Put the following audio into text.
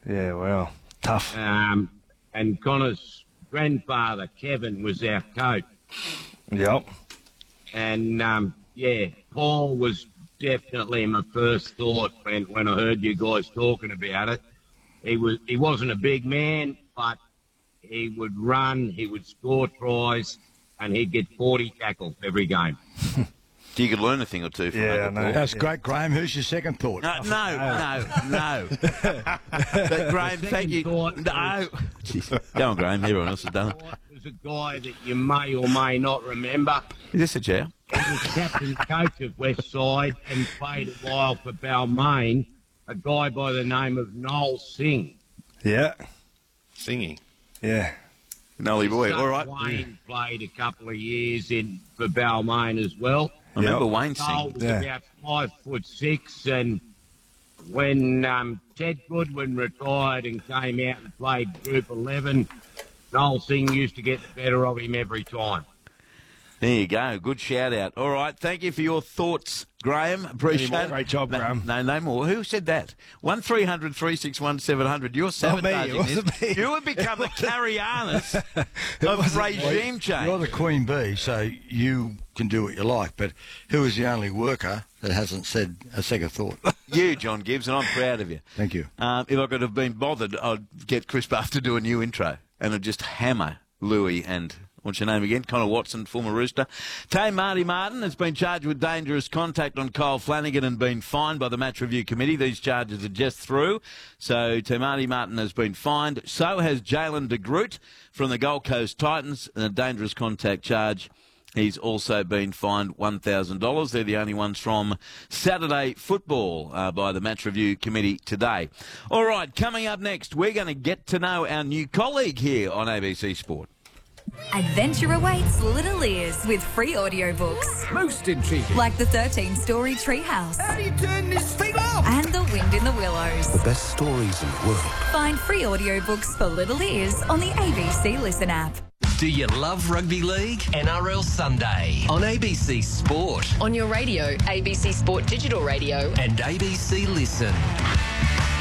Yeah, well, tough. And Connor's grandfather, Kevin, was our coach. Yep. And, Paul was definitely my first thought when I heard you guys talking about it. He wasn't a big man, but he would run, he would score tries, and he'd get 40 tackles every game. You could learn a thing or two from that. No. That's great, Graham. Who's your second thought? No. But, Graham, thank you. No. Jeez. Go on, Graham. Everyone else has done it. There's a guy that you may or may not remember. Is this a chair? He was captain coach of West Side and played a while for Balmain, a guy by the name of Noel Singh. Yeah. Singing. Yeah. Nolly boy. All right. Wayne played a couple of years for Balmain as well. I remember Wayne Noel singing. was about 5'6", and when Ted Goodwin retired and came out and played Group 11, Noel Singh used to get the better of him every time. There you go. Good shout out. All right. Thank you for your thoughts, Graham. Appreciate it. Great job, Graham. No more. Who said that? 1300 361 700. You're sabotaging It wasn't this. me. You have become the Carianis of regime change. You're the Queen Bee, so you can do what you like, but who is the only worker that hasn't said a second thought? You, John Gibbs, and I'm proud of you. Thank you. If I could have been bothered, I'd get Chris Buff to do a new intro, and I'd just hammer Louis and... What's your name again? Connor Watson, former Rooster. Tay Marty Martin has been charged with dangerous contact on Kyle Flanagan and been fined by the Match Review Committee. These charges are just through. So Tay Marty Martin has been fined. So has Jalen de Groot from the Gold Coast Titans, a dangerous contact charge. He's also been fined $1,000. They're the only ones from Saturday football by the Match Review Committee today. All right, coming up next, we're going to get to know our new colleague here on ABC Sport. Adventure awaits little ears with free audiobooks. Most intriguing. Like the 13-story Treehouse. How do you turn this thing off? And The Wind in the Willows. The best stories in the world. Find free audiobooks for little ears on the ABC Listen app. Do you love rugby league? NRL Sunday on ABC Sport. On your radio, ABC Sport Digital Radio. And ABC Listen.